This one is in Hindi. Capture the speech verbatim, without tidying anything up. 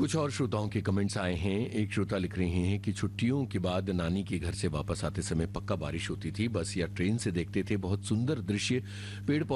कुछ और श्रोताओं के कमेंट्स आए हैं। एक श्रोता लिख रहे हैं कि छुट्टियों के बाद नानी के घर से वापस आते समय पक्का बारिश होती थी, बस या ट्रेन से देखते थे बहुत सुंदर दृश्य, पेड़